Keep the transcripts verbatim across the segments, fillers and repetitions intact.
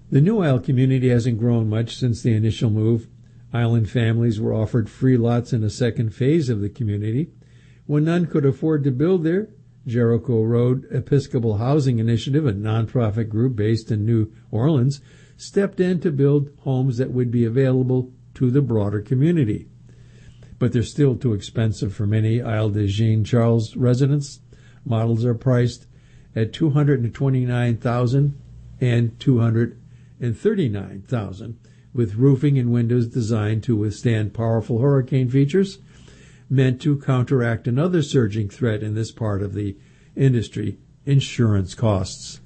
The New Isle community hasn't grown much since the initial move. Island families were offered free lots in a second phase of the community. When none could afford to build there, Jericho Road Episcopal Housing Initiative, a nonprofit group based in New Orleans, stepped in to build homes that would be available to the broader community. But they're still too expensive for many Isle de Jean Charles residents. Models are priced at two hundred twenty-nine thousand dollars and two hundred thirty-nine thousand dollars, with roofing and windows designed to withstand powerful hurricane features, meant to counteract another surging threat in this part of the industry, insurance costs.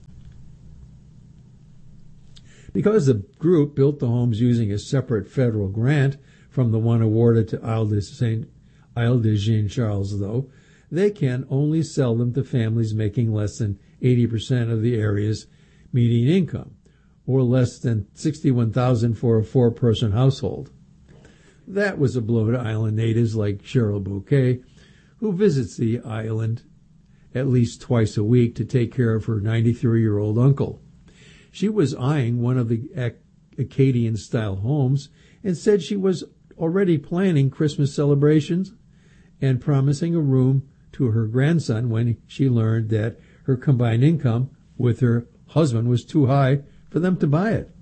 Because the group built the homes using a separate federal grant from the one awarded to Isle de, Saint, Isle de Jean Charles, though, they can only sell them to families making less than eighty percent of the area's median income, or less than sixty-one thousand dollars for a four-person household. That was a blow to island natives like Cheryl Bouquet, who visits the island at least twice a week to take care of her ninety-three-year-old uncle. She was eyeing one of the Acadian-style homes and said she was already planning Christmas celebrations and promising a room to her grandson when she learned that her combined income with her husband was too high for them to buy it.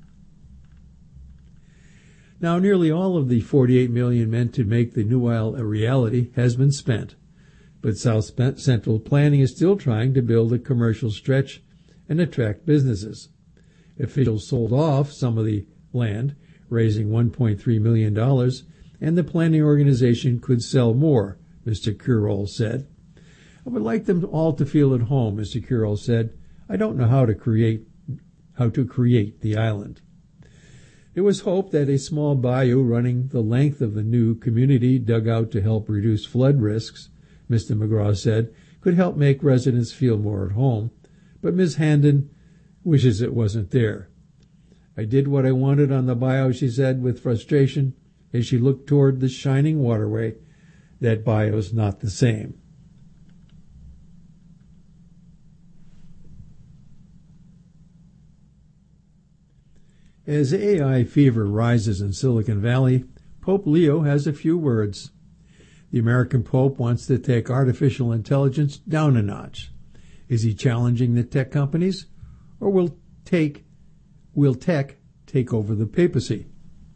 Now, nearly all of the forty-eight million dollars meant to make the New Isle a reality has been spent, but South Central Planning is still trying to build a commercial stretch and attract businesses. Officials sold off some of the land, raising one point three million dollars, and the planning organization could sell more, Mister Curol said. I would like them all to feel at home, Mister Curol said. I don't know how to create how to create the island. It was hoped that a small bayou running the length of the new community dug out to help reduce flood risks, Mister McGraw said, could help make residents feel more at home, but Miz Handon wishes it wasn't there. I did what I wanted on the bayou, she said with frustration, as she looked toward the shining waterway. That bayou's not the same. As A I fever rises in Silicon Valley, Pope Leo has a few words. The American Pope wants to take artificial intelligence down a notch. Is he challenging the tech companies, or will take will tech take over the papacy?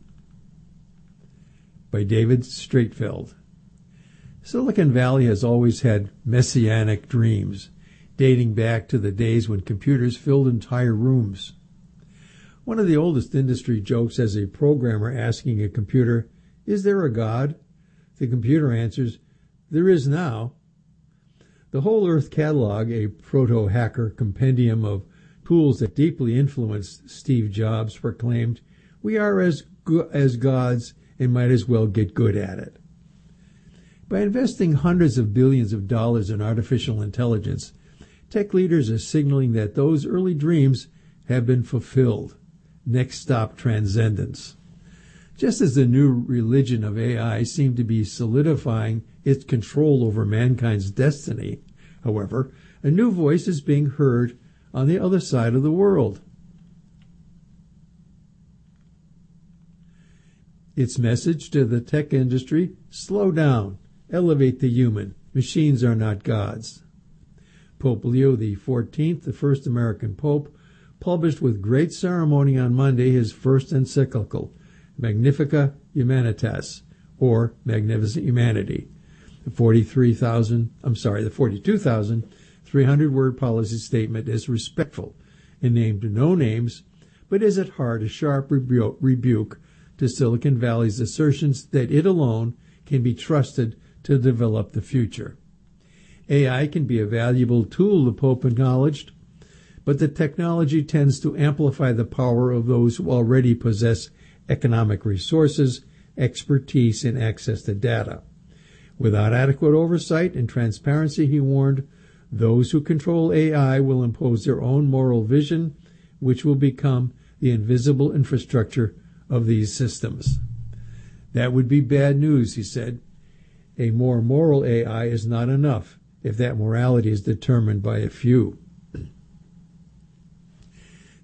By David Streitfeld. Silicon Valley has always had messianic dreams, dating back to the days when computers filled entire rooms. One of the oldest industry jokes has a programmer asking a computer, "Is there a God?" The computer answers, "There is now." The Whole Earth Catalog, a proto-hacker compendium of tools that deeply influenced Steve Jobs, proclaimed, "We are as go- as gods and might as well get good at it." By investing hundreds of billions of dollars in artificial intelligence, tech leaders are signaling that those early dreams have been fulfilled. Next stop, transcendence. Just as the new religion of A I seemed to be solidifying its control over mankind's destiny, however, a new voice is being heard on the other side of the world. Its message to the tech industry: slow down, elevate the human. Machines are not gods. Pope Leo the fourteenth, the first American pope, published with great ceremony on Monday his first encyclical, Magnificat Humanitas, or Magnificent Humanity. The forty-three thousand, I'm sorry, the forty-two thousand three hundred word policy statement is respectful and named no names, but is at heart a sharp rebu- rebuke to Silicon Valley's assertions that it alone can be trusted to develop the future. A I can be a valuable tool, the Pope acknowledged, but the technology tends to amplify the power of those who already possess economic resources, expertise, and access to data. Without adequate oversight and transparency, he warned, those who control A I will impose their own moral vision, which will become the invisible infrastructure of these systems. That would be bad news, he said. A more moral A I is not enough if that morality is determined by a few.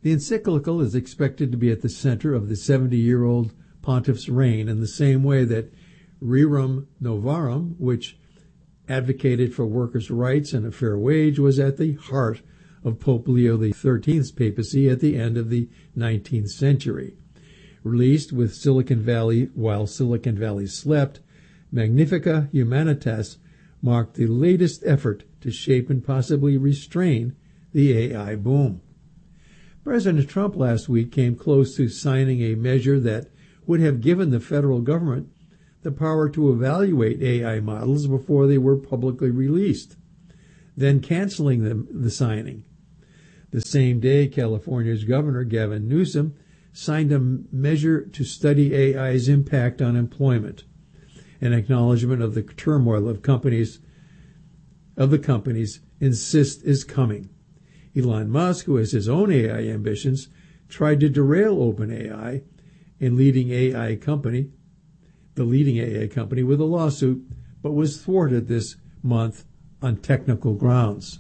The encyclical is expected to be at the center of the seventy-year-old pontiff's reign in the same way that Rerum Novarum, which advocated for workers' rights and a fair wage, was at the heart of Pope Leo the thirteenth's papacy at the end of the nineteenth century. Released with Silicon Valley while Silicon Valley slept, Magnificat Humanitas marked the latest effort to shape and possibly restrain the A I boom. President Trump last week came close to signing a measure that would have given the federal government the power to evaluate A I models before they were publicly released, then canceling them, the signing. The same day, California's Governor Gavin Newsom signed a measure to study A I's impact on employment, an acknowledgement of the turmoil of companies of the companies insist is coming. Elon Musk, who has his own A I ambitions, tried to derail OpenAI and leading A I company, the leading A I company, with a lawsuit, but was thwarted this month on technical grounds.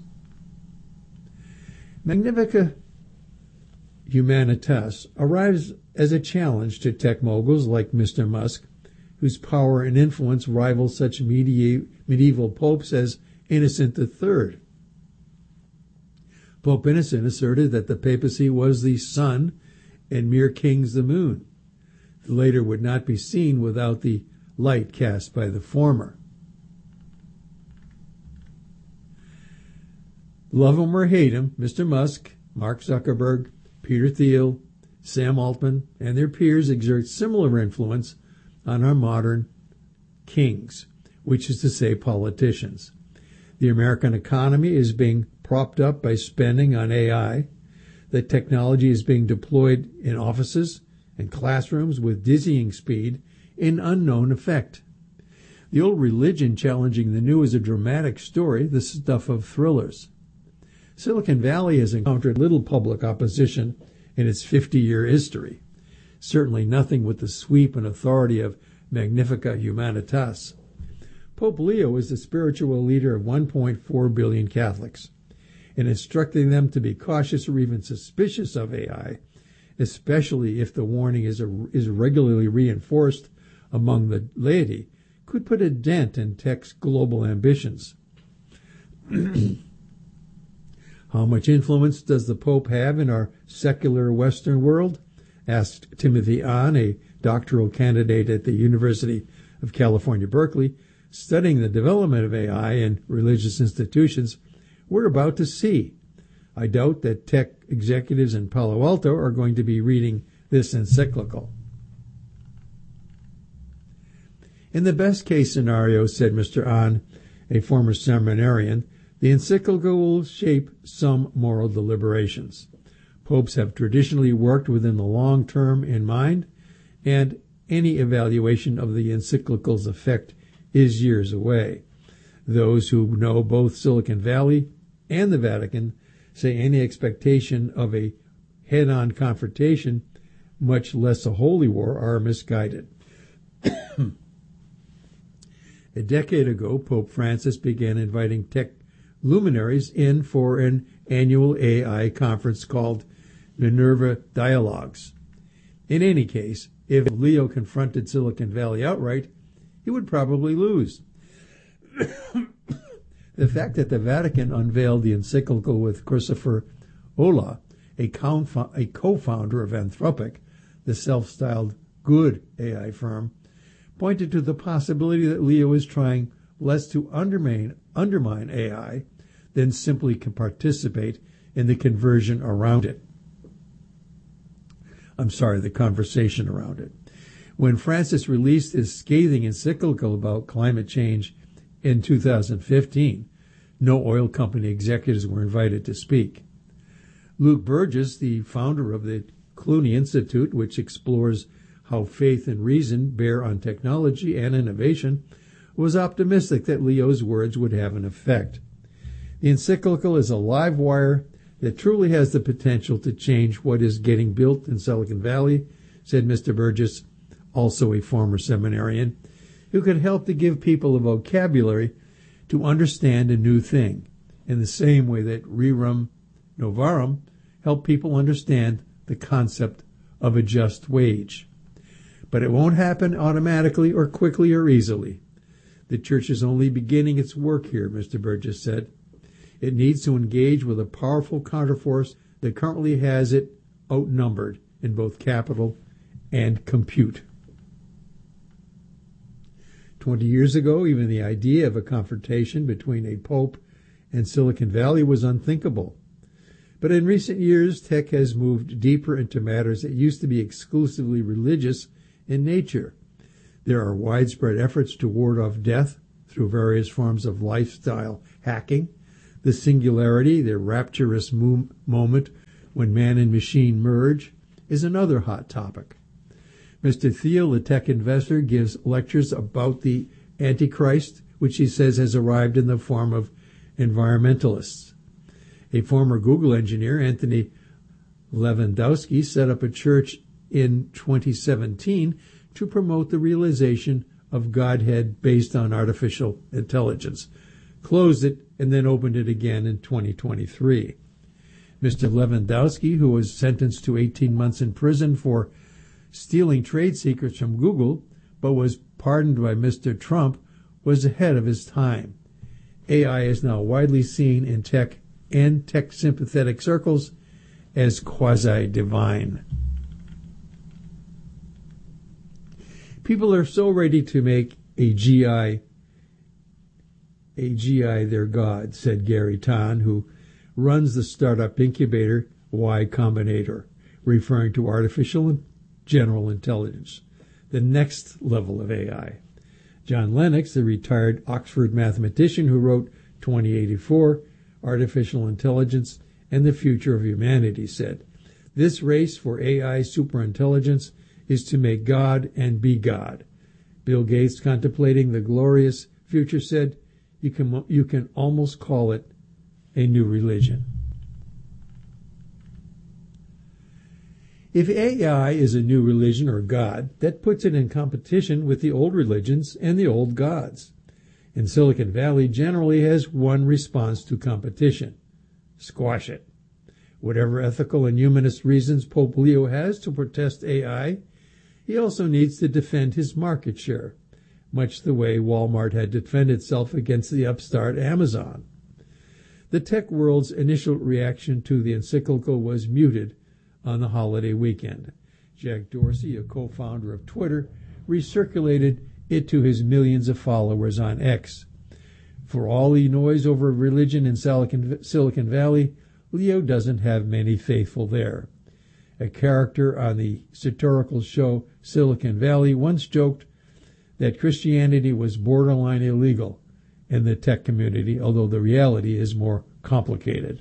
Magnificat Humanitas arrives as a challenge to tech moguls like Mister Musk, whose power and influence rival such medi- medieval popes as Innocent the Third. Pope Innocent asserted that the papacy was the sun and mere kings the moon. The latter would not be seen without the light cast by the former. Love him or hate him, Mister Musk, Mark Zuckerberg, Peter Thiel, Sam Altman, and their peers exert similar influence on our modern kings, which is to say politicians. The American economy is being propped up by spending on A I. The technology is being deployed in offices and classrooms with dizzying speed in unknown effect. The old religion challenging the new is a dramatic story, the stuff of thrillers. Silicon Valley has encountered little public opposition in its fifty-year history, certainly nothing with the sweep and authority of Magnificat Humanitas. Pope Leo is the spiritual leader of one point four billion Catholics, and instructing them to be cautious or even suspicious of A I, especially if the warning is, a, is regularly reinforced among the laity, could put a dent in tech's global ambitions. How much influence does the Pope have in our secular Western world? Asked Timothy Ahn, a doctoral candidate at the University of California, Berkeley, studying the development of A I in religious institutions. We're about to see. I doubt that tech executives in Palo Alto are going to be reading this encyclical. In the best case scenario, said Mister Ahn, a former seminarian, the encyclical will shape some moral deliberations. Popes have traditionally worked within the long term in mind, and any evaluation of the encyclical's effect is years away. Those who know both Silicon Valley and the Vatican say any expectation of a head-on confrontation, much less a holy war, are misguided. A decade ago, Pope Francis began inviting tech luminaries in for an annual A I conference called Minerva Dialogues. In any case, if Leo confronted Silicon Valley outright, he would probably lose. The fact that the Vatican unveiled the encyclical with Christopher Olah, a co-founder of Anthropic, the self-styled good A I firm, pointed to the possibility that Leo is trying less to undermine, undermine A I than simply can participate in the conversion around it. I'm sorry, the conversation around it. When Francis released his scathing encyclical about climate change in two thousand fifteen, no oil company executives were invited to speak. Luke Burgess, the founder of the Clooney Institute, which explores how faith and reason bear on technology and innovation, was optimistic that Leo's words would have an effect. The encyclical is a live wire that truly has the potential to change what is getting built in Silicon Valley, said Mister Burgess, also a former seminarian, who could help to give people a vocabulary to understand a new thing, in the same way that Rerum Novarum help people understand the concept of a just wage. But it won't happen automatically or quickly or easily. The church is only beginning its work here, Mister Burgess said. It needs to engage with a powerful counterforce that currently has it outnumbered in both capital and compute. Twenty years ago, even the idea of a confrontation between a pope and Silicon Valley was unthinkable. But in recent years, tech has moved deeper into matters that used to be exclusively religious in nature. There are widespread efforts to ward off death through various forms of lifestyle hacking. The singularity, the rapturous mo- moment when man and machine merge, is another hot topic. Mister Thiel, the tech investor, gives lectures about the Antichrist, which he says has arrived in the form of environmentalists. A former Google engineer, Anthony Lewandowski, set up a church in twenty seventeen to promote the realization of Godhead based on artificial intelligence, closed it, and then opened it again in twenty twenty-three. Mister Lewandowski, who was sentenced to eighteen months in prison for stealing trade secrets from Google, but was pardoned by Mister Trump, was ahead of his time. A I is now widely seen in tech and tech-sympathetic circles as quasi-divine. People are so ready to make a G I a G I their god, said Gary Tan, who runs the startup incubator Y Combinator, referring to artificial and general intelligence, the next level of A I. John Lennox, the retired Oxford mathematician who wrote twenty eighty-four, Artificial Intelligence and the Future of Humanity, said, "This race for A I superintelligence is to make God and be God." Bill Gates, contemplating the glorious future, said, you can, you can almost call it a new religion. If A I is a new religion or God, that puts it in competition with the old religions and the old gods. And Silicon Valley generally has one response to competition: squash it. Whatever ethical and humanist reasons Pope Leo has to protest A I, he also needs to defend his market share, much the way Walmart had to defend itself against the upstart Amazon. The tech world's initial reaction to the encyclical was muted on the holiday weekend. Jack Dorsey, a co-founder of Twitter, recirculated it to his millions of followers on X. For all the noise over religion in Silicon Valley, Leo doesn't have many faithful there. A character on the satirical show Silicon Valley once joked that Christianity was borderline illegal in the tech community, although the reality is more complicated.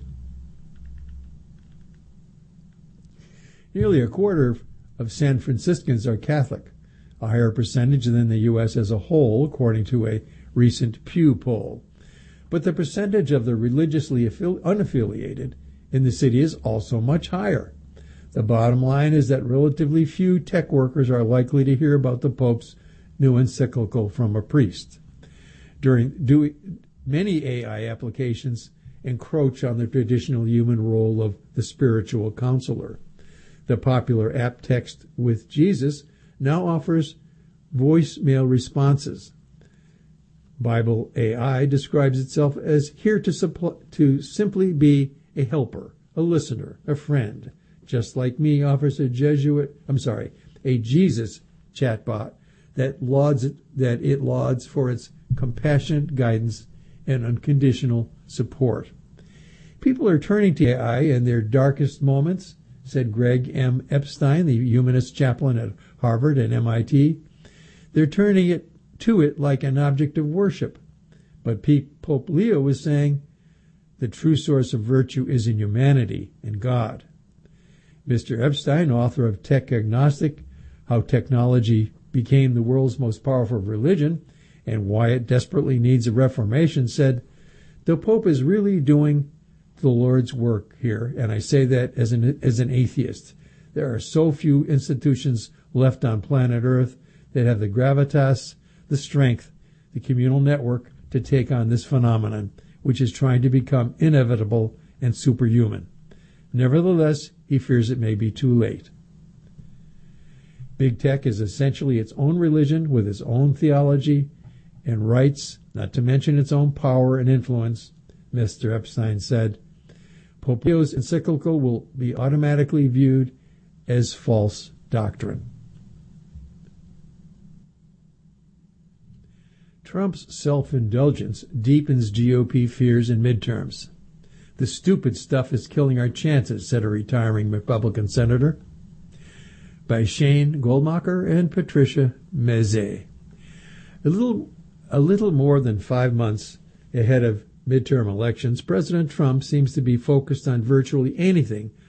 Nearly a quarter of San Franciscans are Catholic, a higher percentage than the U S as a whole, according to a recent Pew poll. But the percentage of the religiously unaffiliated in the city is also much higher. The bottom line is that relatively few tech workers are likely to hear about the Pope's new encyclical from a priest. During do, many A I applications encroach on the traditional human role of the spiritual counselor. The popular app Text with Jesus now offers voicemail responses. Bible A I describes itself as here to, suppl- to simply be a helper, a listener, a friend. Just like me offers a Jesuit, I'm sorry, a Jesus chatbot that lauds it, that it lauds for its compassionate guidance and unconditional support. People are turning to A I in their darkest moments, said Greg M. Epstein, the humanist chaplain at Harvard and M I T. They're turning it to it like an object of worship. But Pope Leo is saying the true source of virtue is in humanity and God. Mister Epstein, author of Tech Agnostic, How Technology Became the World's Most Powerful Religion and Why It Desperately Needs a Reformation, said, the Pope is really doing the Lord's work here, and I say that as an, as an atheist. There are so few institutions left on planet Earth that have the gravitas, the strength, the communal network to take on this phenomenon, which is trying to become inevitable and superhuman. Nevertheless, he fears it may be too late. Big tech is essentially its own religion with its own theology and rights, not to mention its own power and influence, Mister Epstein said. Pope Leo's encyclical will be automatically viewed as false doctrine. Trump's self-indulgence deepens G O P fears in midterms. The stupid stuff is killing our chances, said a retiring Republican senator. By Shane Goldmacher and Patricia Meze. A little, a little more than five months ahead of midterm elections, President Trump seems to be focused on virtually anything